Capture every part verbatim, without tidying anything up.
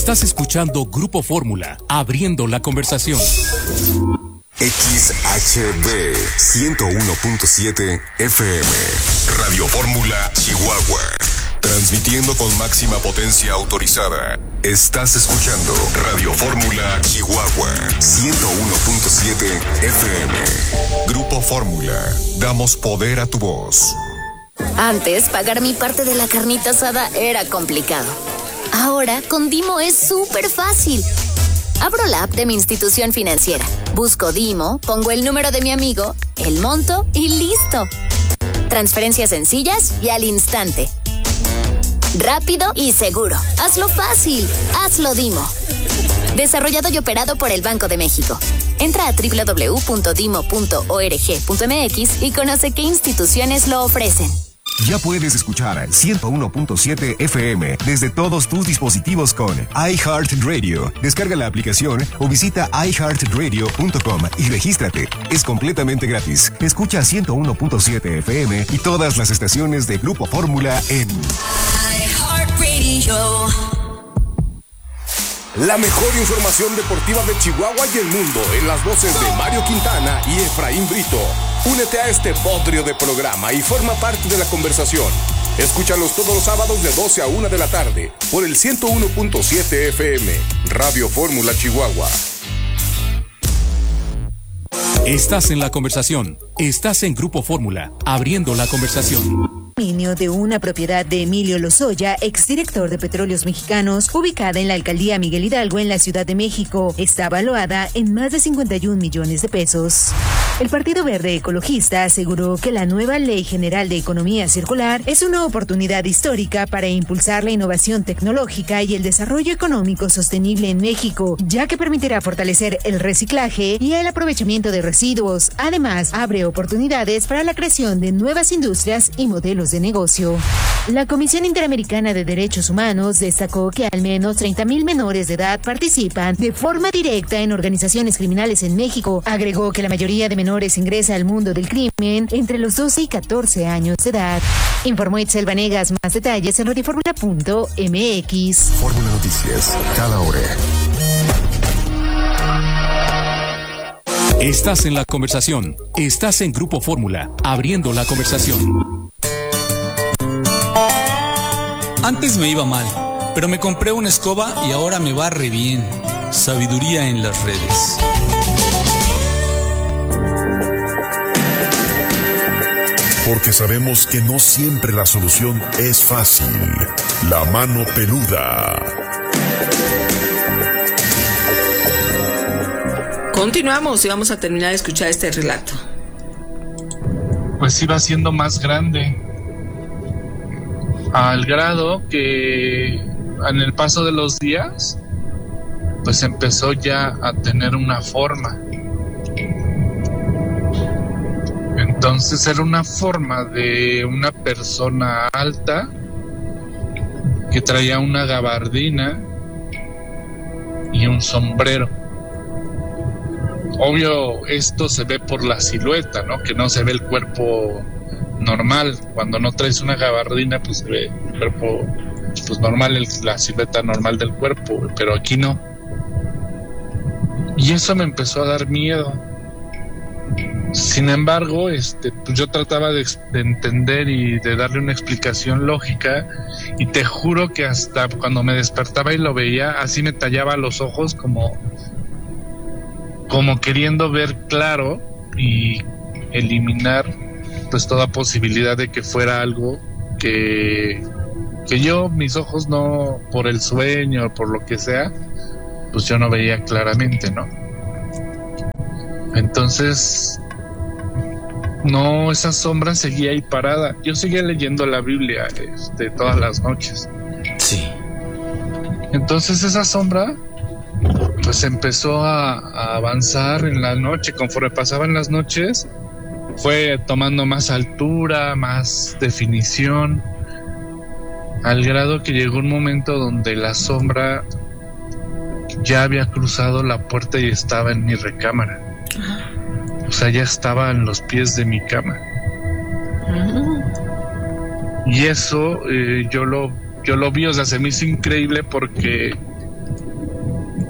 Estás escuchando Grupo Fórmula, abriendo la conversación. X H B ciento uno punto siete F M, Radio Fórmula, Chihuahua. Transmitiendo con máxima potencia autorizada. Estás escuchando Radio Fórmula, Chihuahua, ciento uno punto siete F M. Grupo Fórmula, damos poder a tu voz. Antes, pagar mi parte de la carnita asada era complicado. Ahora, con Dimo es súper fácil. Abro la app de mi institución financiera, busco Dimo, pongo el número de mi amigo, el monto y listo. Transferencias sencillas y al instante. Rápido y seguro. Hazlo fácil. Hazlo Dimo. Desarrollado y operado por el Banco de México. Entra a doble u doble u doble u punto dimo punto org punto m x y conoce qué instituciones lo ofrecen. Ya puedes escuchar ciento uno punto siete F M desde todos tus dispositivos con iHeartRadio. Descarga la aplicación o visita i heart radio punto com y regístrate. Es completamente gratis. Escucha ciento uno punto siete F M y todas las estaciones de Grupo Fórmula en iHeartRadio. La mejor información deportiva de Chihuahua y el mundo en las voces de Mario Quintana y Efraín Brito. Únete a este bodrio de programa y forma parte de la conversación. Escúchalos todos los sábados de doce a una de la tarde por el ciento uno punto siete F M, Radio Fórmula Chihuahua. Estás en la conversación. Estás en Grupo Fórmula, abriendo la conversación. De una propiedad de Emilio Lozoya, exdirector de Petróleos Mexicanos, ubicada en la alcaldía Miguel Hidalgo en la Ciudad de México, está valuada en más de cincuenta y un millones de pesos. El Partido Verde Ecologista aseguró que la nueva Ley General de Economía Circular es una oportunidad histórica para impulsar la innovación tecnológica y el desarrollo económico sostenible en México, ya que permitirá fortalecer el reciclaje y el aprovechamiento de residuos. Además, abre oportunidades para la creación de nuevas industrias y modelos de negocio. La Comisión Interamericana de Derechos Humanos destacó que al menos treinta mil menores de edad participan de forma directa en organizaciones criminales en México. Agregó que la mayoría de menores ingresa al mundo del crimen entre los doce y catorce años de edad. Informó Itzel Vanegas. Más detalles en radioformula punto m x. Fórmula Noticias, cada hora. Estás en la conversación. Estás en Grupo Fórmula, abriendo la conversación. Antes me iba mal, pero me compré una escoba y ahora me va re bien. Sabiduría en las redes. Porque sabemos que no siempre la solución es fácil. La mano peluda. Continuamos y vamos a terminar de escuchar este relato. Pues iba siendo más grande, al grado que en el paso de los días pues empezó ya a tener una forma. Entonces era una forma de una persona alta que traía una gabardina y un sombrero. Obvio, esto se ve por la silueta, ¿no? Que no se ve el cuerpo normal. Cuando no traes una gabardina, pues se ve el cuerpo pues normal, el, la silueta normal del cuerpo, pero aquí no. Y eso me empezó a dar miedo. Sin embargo, este, pues yo trataba de, de entender y de darle una explicación lógica, y te juro que hasta cuando me despertaba y lo veía, así me tallaba los ojos como, como queriendo ver claro y eliminar pues toda posibilidad de que fuera algo que, que yo, mis ojos no, por el sueño, por lo que sea, pues yo no veía claramente, ¿no? Entonces, no, esa sombra seguía ahí parada. Yo seguía leyendo la Biblia este, todas las noches. Sí. Entonces esa sombra pues empezó a, a avanzar en la noche. Conforme pasaban las noches, fue tomando más altura, más definición, al grado que llegó un momento donde la sombra ya había cruzado la puerta y estaba en mi recámara. O sea, ya estaba en los pies de mi cama. Y eso eh, yo lo yo lo vi, o sea, se me hizo increíble porque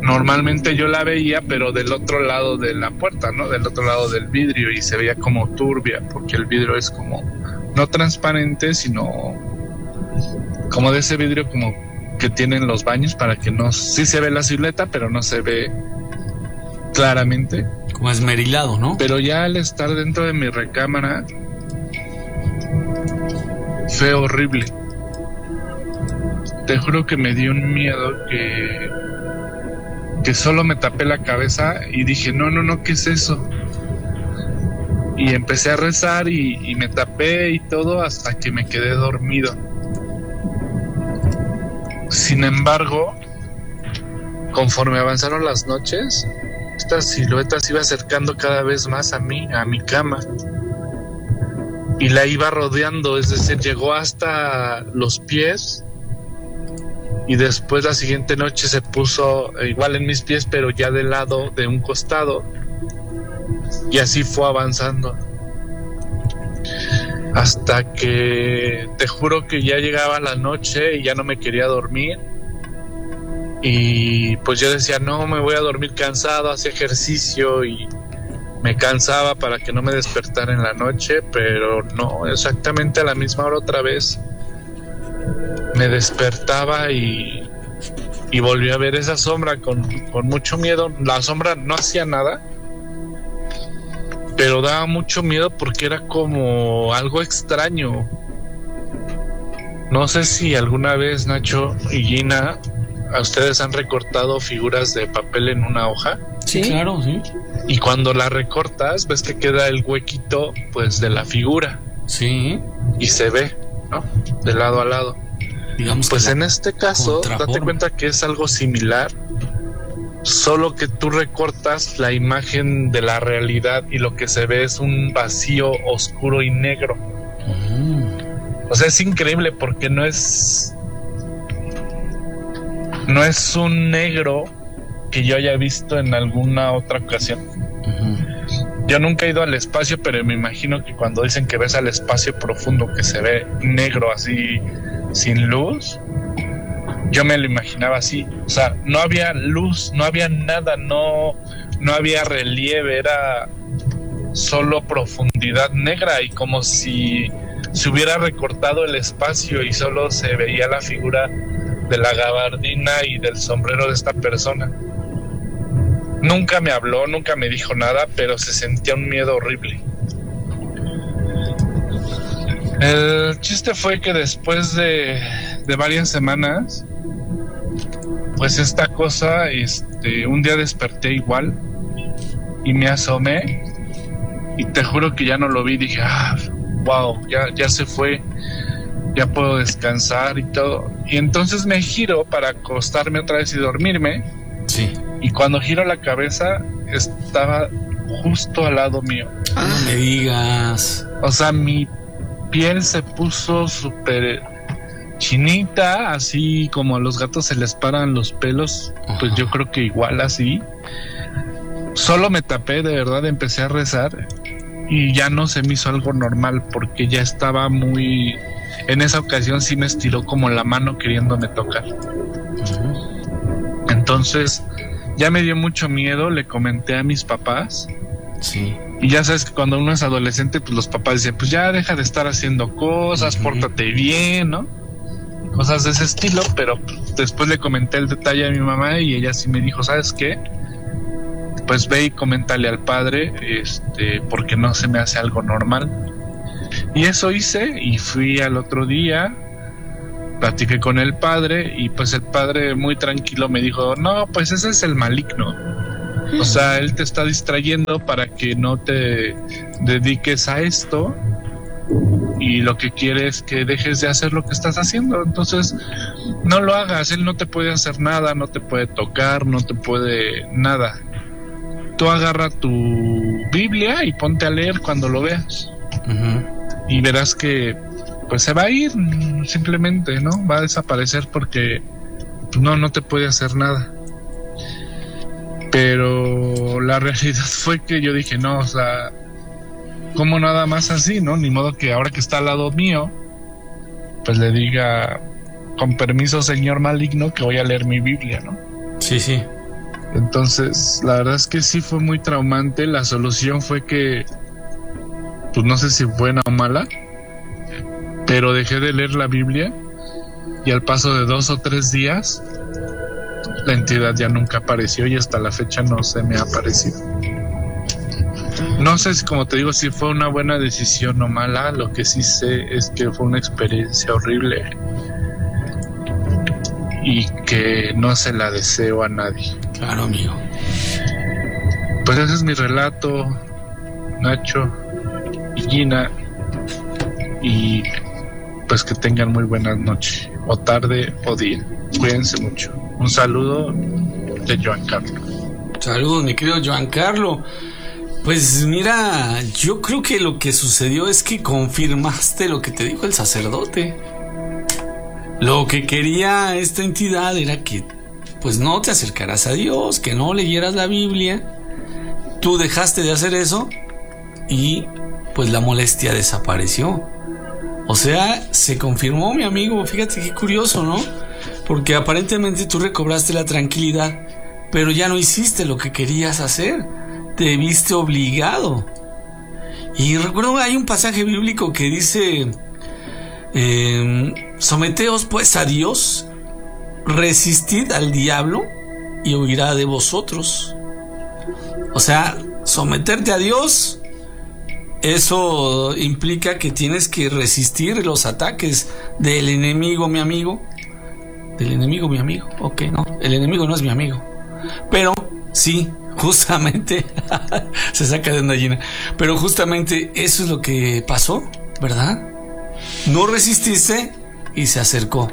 normalmente yo la veía, pero del otro lado de la puerta, ¿no? Del otro lado del vidrio, y se veía como turbia, porque el vidrio es como no transparente, sino como de ese vidrio como que tienen los baños para que no, sí se ve la silueta, pero no se ve claramente. Como esmerilado, ¿no? Pero ya al estar dentro de mi recámara fue horrible. Te juro que me dio un miedo que que solo me tapé la cabeza y dije, no, no, no, ¿qué es eso? Y empecé a rezar y, y me tapé y todo hasta que me quedé dormido. Sin embargo, conforme avanzaron las noches, esta silueta se iba acercando cada vez más a mí, a mi cama, y la iba rodeando, es decir, llegó hasta los pies, y después la siguiente noche se puso igual en mis pies, pero ya del lado de un costado, y así fue avanzando hasta que te juro que ya llegaba la noche y ya no me quería dormir, y pues yo decía, no, me voy a dormir cansado, hacía ejercicio y me cansaba para que no me despertara en la noche, pero no, exactamente a la misma hora otra vez me despertaba y, y volví a ver esa sombra con, con mucho miedo. La sombra no hacía nada, pero daba mucho miedo porque era como algo extraño. No sé si alguna vez, Nacho y Gina, a ustedes han recortado figuras de papel en una hoja. Sí, claro, sí. Y cuando la recortas, ves que queda el huequito, pues, de la figura. Sí. Y se ve, ¿no? De lado a lado. Digamos pues que en este caso, date cuenta que es algo similar, solo que tú recortas la imagen de la realidad y lo que se ve es un vacío oscuro y negro. Mm. O sea, es increíble porque no es no es un negro que yo haya visto en alguna otra ocasión. Uh-huh. Yo nunca he ido al espacio, pero me imagino que cuando dicen que ves al espacio profundo que se ve negro así sin luz, yo me lo imaginaba así. O sea, no había luz, no había nada, no, no había relieve, era solo profundidad negra, y como si se hubiera recortado el espacio y solo se veía la figura de la gabardina y del sombrero de esta persona. Nunca me habló, nunca me dijo nada, pero se sentía un miedo horrible. El chiste fue que después de, de varias semanas, pues esta cosa, este, un día desperté igual y me asomé y te juro que ya no lo vi. Dije, ah, wow, ya, ya se fue, ya puedo descansar y todo. Y entonces me giro para acostarme otra vez y dormirme. Sí. Y cuando giro la cabeza, estaba justo al lado mío. Ah, no me digas. O sea, mi piel se puso súper chinita, así como a los gatos se les paran los pelos. Ajá. Pues yo creo que igual así. Solo me tapé, de verdad, empecé a rezar y ya no se me hizo algo normal porque ya estaba muy... En esa ocasión sí me estiró como la mano queriéndome tocar. Ajá. Entonces ya me dio mucho miedo, le comenté a mis papás. Sí. Y ya sabes que cuando uno es adolescente, pues los papás dicen, pues ya deja de estar haciendo cosas, uh-huh. pórtate bien, ¿no? Cosas de ese estilo, pero pues, después le comenté el detalle a mi mamá y ella sí me dijo, ¿sabes qué? Pues ve y coméntale al padre, este, porque no se me hace algo normal. Y eso hice y fui al otro día, platiqué con el padre y pues el padre muy tranquilo me dijo, no, pues ese es el maligno. O sea, él te está distrayendo para que no te dediques a esto y lo que quiere es que dejes de hacer lo que estás haciendo. Entonces, no lo hagas, él no te puede hacer nada, no te puede tocar, no te puede nada. Tú agarra tu Biblia y ponte a leer cuando lo veas. Uh-huh. Y verás que pues se va a ir simplemente, ¿no? Va a desaparecer porque no, no te puede hacer nada. Pero la realidad fue que yo dije, no, o sea, ¿cómo nada más así, no? Ni modo que ahora que está al lado mío, pues le diga, con permiso, señor maligno, que voy a leer mi Biblia, ¿no? Sí, sí. Entonces, la verdad es que sí fue muy traumante. La solución fue que, pues no sé si buena o mala, pero dejé de leer la Biblia y al paso de dos o tres días, la entidad ya nunca apareció y hasta la fecha no se me ha aparecido. No sé si, como te digo, si fue una buena decisión o mala. Lo que sí sé es que fue una experiencia horrible y que no se la deseo a nadie. Claro, amigo. Pues ese es mi relato, Nacho y Gina, y pues que tengan muy buenas noches, o tarde o día. Cuídense mucho. Un saludo de Joan Carlos. Saludos, mi querido Joan Carlos. Pues mira, yo creo que lo que sucedió es que confirmaste lo que te dijo el sacerdote. Lo que quería esta entidad era que pues no te acercaras a Dios, que no leyeras la Biblia. Tú dejaste de hacer eso y pues la molestia desapareció. O sea, se confirmó, mi amigo. Fíjate qué curioso, ¿no? Porque aparentemente tú recobraste la tranquilidad, pero ya no hiciste lo que querías hacer. Te viste obligado. Y recuerdo, hay un pasaje bíblico que dice: eh, someteos pues a Dios, resistid al diablo y huirá de vosotros. O sea, someterte a Dios, eso implica que tienes que resistir los ataques del enemigo, mi amigo. Del enemigo, mi amigo. Ok, no, el enemigo no es mi amigo. Pero sí, justamente se saca de una gallina. Pero justamente eso es lo que pasó, ¿verdad? No resististe y se acercó.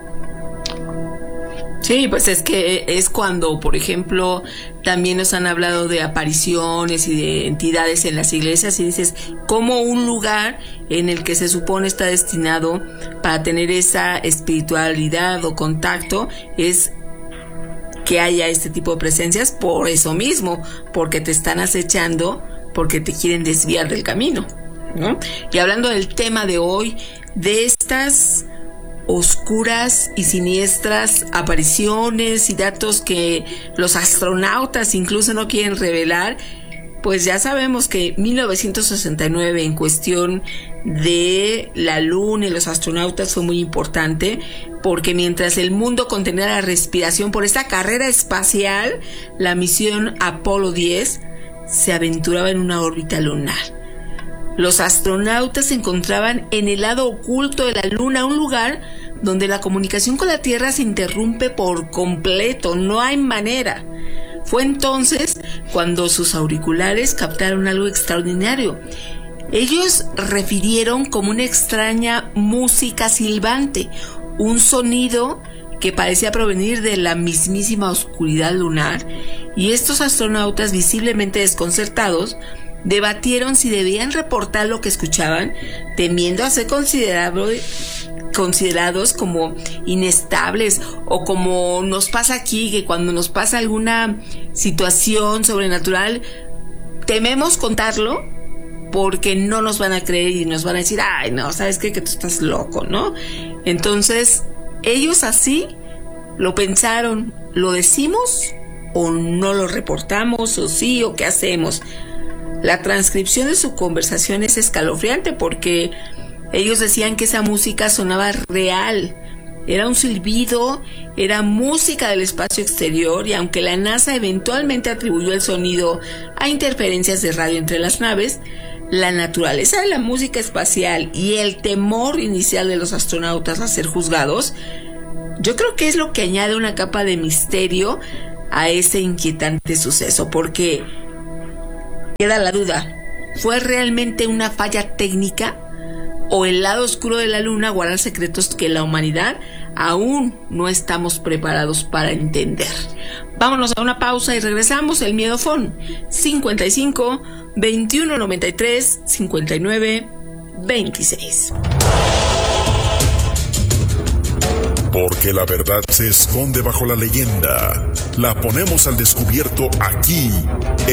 Sí, pues es que es cuando, por ejemplo, también nos han hablado de apariciones y de entidades en las iglesias, y dices, como un lugar en el que se supone está destinado para tener esa espiritualidad o contacto, es que haya este tipo de presencias por eso mismo, porque te están acechando, porque te quieren desviar del camino, ¿no? Y hablando del tema de hoy, de estas oscuras y siniestras apariciones y datos que los astronautas incluso no quieren revelar, pues ya sabemos que mil novecientos sesenta y nueve en cuestión de la luna y los astronautas fue muy importante, porque mientras el mundo contenía la respiración por esta carrera espacial, la misión Apolo diez se aventuraba en una órbita lunar. Los astronautas se encontraban en el lado oculto de la luna, un lugar donde la comunicación con la Tierra se interrumpe por completo, no hay manera. Fue entonces cuando sus auriculares captaron algo extraordinario. Ellos refirieron como una extraña música silbante, un sonido que parecía provenir de la mismísima oscuridad lunar, y estos astronautas, visiblemente desconcertados, debatieron si debían reportar lo que escuchaban, temiendo a ser considerado, considerados como inestables, o como nos pasa aquí, que cuando nos pasa alguna situación sobrenatural, tememos contarlo porque no nos van a creer y nos van a decir, ay, no, ¿sabes qué? Que tú estás loco, ¿no? Entonces, ellos así lo pensaron, ¿lo decimos o no lo reportamos, o sí, o qué hacemos? La transcripción de su conversación es escalofriante, porque ellos decían que esa música sonaba real, era un silbido, era música del espacio exterior, y aunque la NASA eventualmente atribuyó el sonido a interferencias de radio entre las naves, la naturaleza de la música espacial y el temor inicial de los astronautas a ser juzgados, yo creo que es lo que añade una capa de misterio a ese inquietante suceso, porque queda la duda, ¿fue realmente una falla técnica o el lado oscuro de la luna guarda secretos que la humanidad aún no estamos preparados para entender? Vámonos a una pausa y regresamos. El Miedofón cincuenta y cinco, veintiuno noventa y tres, cincuenta y nueve, veintiséis. Porque la verdad se esconde bajo la leyenda. La ponemos al descubierto aquí